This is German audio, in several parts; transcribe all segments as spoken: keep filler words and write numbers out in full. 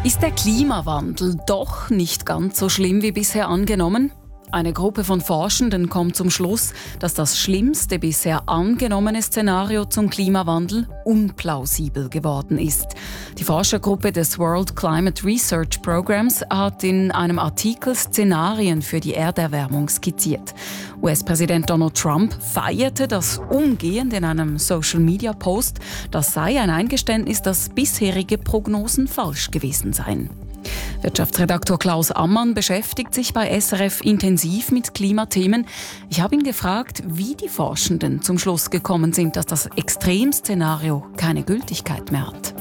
Ist der Klimawandel doch nicht ganz so schlimm wie bisher angenommen? Eine Gruppe von Forschenden kommt zum Schluss, dass das schlimmste bisher angenommene Szenario zum Klimawandel unplausibel geworden ist. Die Forschergruppe des World Climate Research Programs hat in einem Artikel Szenarien für die Erderwärmung skizziert. U S-Präsident Donald Trump feierte das umgehend in einem Social-Media-Post. Das sei ein Eingeständnis, dass bisherige Prognosen falsch gewesen seien. Wirtschaftsredaktor Klaus Ammann beschäftigt sich bei S R F intensiv mit Klimathemen. Ich habe ihn gefragt, wie die Forschenden zum Schluss gekommen sind, dass das Extremszenario keine Gültigkeit mehr hat.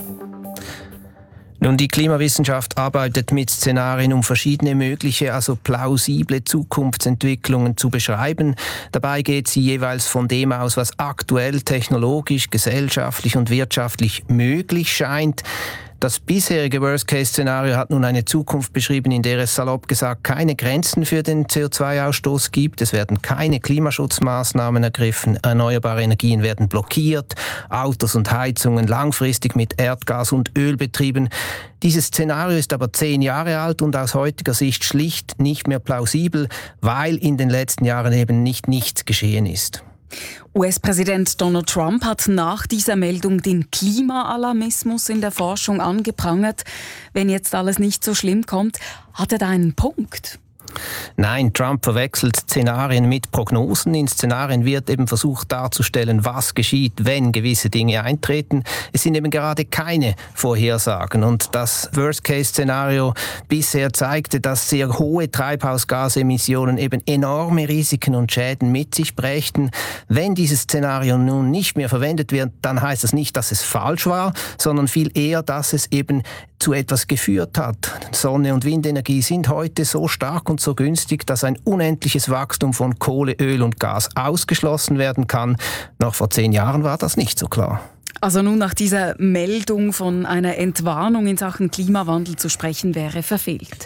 Nun, die Klimawissenschaft arbeitet mit Szenarien, um verschiedene mögliche, also plausible Zukunftsentwicklungen zu beschreiben. Dabei geht sie jeweils von dem aus, was aktuell technologisch, gesellschaftlich und wirtschaftlich möglich scheint. Das bisherige Worst-Case-Szenario hat nun eine Zukunft beschrieben, in der es salopp gesagt keine Grenzen für den C O zwei Ausstoß gibt. Es werden keine Klimaschutzmaßnahmen ergriffen, erneuerbare Energien werden blockiert, Autos und Heizungen langfristig mit Erdgas und Öl betrieben. Dieses Szenario ist aber zehn Jahre alt und aus heutiger Sicht schlicht nicht mehr plausibel, weil in den letzten Jahren eben nicht nichts geschehen ist. U S-Präsident Donald Trump hat nach dieser Meldung den Klimaalarmismus in der Forschung angeprangert. Wenn jetzt alles nicht so schlimm kommt, hat er da einen Punkt? Nein, Trump verwechselt Szenarien mit Prognosen. In Szenarien wird eben versucht darzustellen, was geschieht, wenn gewisse Dinge eintreten. Es sind eben gerade keine Vorhersagen. Und das Worst-Case-Szenario bisher zeigte, dass sehr hohe Treibhausgasemissionen eben enorme Risiken und Schäden mit sich brächten. Wenn dieses Szenario nun nicht mehr verwendet wird, dann heißt das nicht, dass es falsch war, sondern viel eher, dass es eben zu etwas geführt hat. Sonne- und Windenergie sind heute so stark und so günstig, dass ein unendliches Wachstum von Kohle, Öl und Gas ausgeschlossen werden kann. Noch vor zehn Jahren war das nicht so klar. Also nun nach dieser Meldung von einer Entwarnung in Sachen Klimawandel zu sprechen, wäre verfehlt.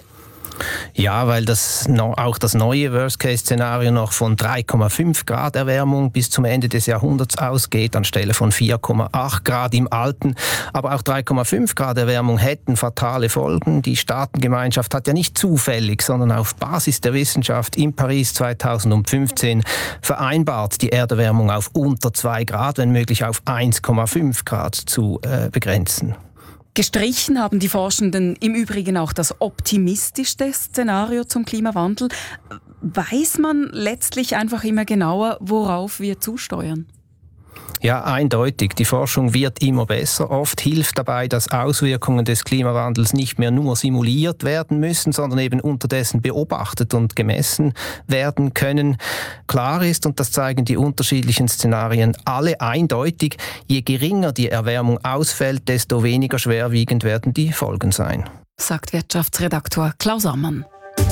Ja, weil das auch das neue Worst-Case-Szenario noch von drei Komma fünf Grad Erwärmung bis zum Ende des Jahrhunderts ausgeht, anstelle von vier Komma acht Grad im alten. Aber auch drei Komma fünf Grad Erwärmung hätten fatale Folgen. Die Staatengemeinschaft hat ja nicht zufällig, sondern auf Basis der Wissenschaft in Paris zweitausendfünfzehn vereinbart, die Erderwärmung auf unter zwei Grad, wenn möglich auf eins Komma fünf Grad zu äh, begrenzen. Gestrichen haben die Forschenden im Übrigen auch das optimistischste Szenario zum Klimawandel. Weiß man letztlich einfach immer genauer, worauf wir zusteuern? Ja, eindeutig. Die Forschung wird immer besser. Oft hilft dabei, dass Auswirkungen des Klimawandels nicht mehr nur simuliert werden müssen, sondern eben unterdessen beobachtet und gemessen werden können. Klar ist, und das zeigen die unterschiedlichen Szenarien alle eindeutig, je geringer die Erwärmung ausfällt, desto weniger schwerwiegend werden die Folgen sein. Sagt Wirtschaftsredaktor Klaus Ammann.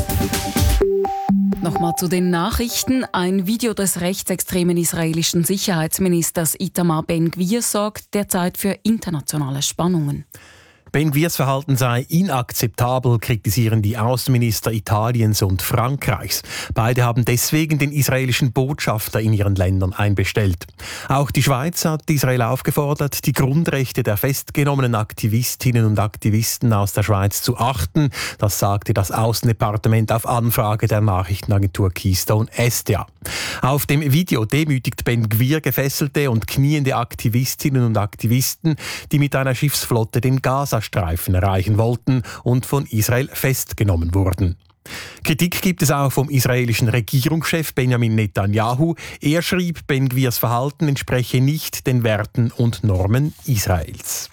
Nochmal zu den Nachrichten. Ein Video des rechtsextremen israelischen Sicherheitsministers Itamar Ben-Gvir sorgt derzeit für internationale Spannungen. Ben-Gvirs Verhalten sei inakzeptabel, kritisieren die Außenminister Italiens und Frankreichs. Beide haben deswegen den israelischen Botschafter in ihren Ländern einbestellt. Auch die Schweiz hat Israel aufgefordert, die Grundrechte der festgenommenen Aktivistinnen und Aktivisten aus der Schweiz zu achten. Das sagte das Außendepartement auf Anfrage der Nachrichtenagentur Keystone S D A. Auf dem Video demütigt Ben-Gvir gefesselte und kniende Aktivistinnen und Aktivisten, die mit einer Schiffsflotte den Gazastreifen erreichen wollten und von Israel festgenommen wurden. Kritik gibt es auch vom israelischen Regierungschef Benjamin Netanyahu. Er schrieb, Ben-Gvirs Verhalten entspreche nicht den Werten und Normen Israels.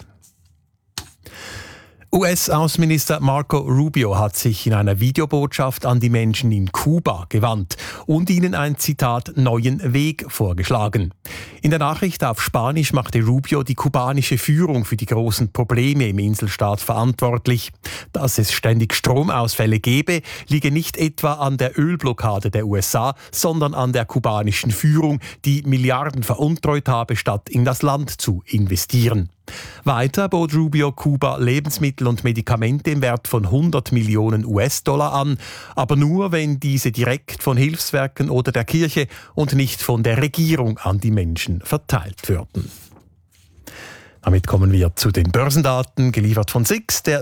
U S-Außenminister Marco Rubio hat sich in einer Videobotschaft an die Menschen in Kuba gewandt und ihnen ein Zitat neuen Weg vorgeschlagen. In der Nachricht auf Spanisch machte Rubio die kubanische Führung für die großen Probleme im Inselstaat verantwortlich. Dass es ständig Stromausfälle gebe, liege nicht etwa an der Ölblockade der U S A, sondern an der kubanischen Führung, die Milliarden veruntreut habe, statt in das Land zu investieren. Weiter bot Rubio Kuba Lebensmittel und Medikamente im Wert von hundert Millionen U S-Dollar an, aber nur, wenn diese direkt von Hilfswerken oder der Kirche und nicht von der Regierung an die Menschen verteilt würden. Damit kommen wir zu den Börsendaten, geliefert von S I X, der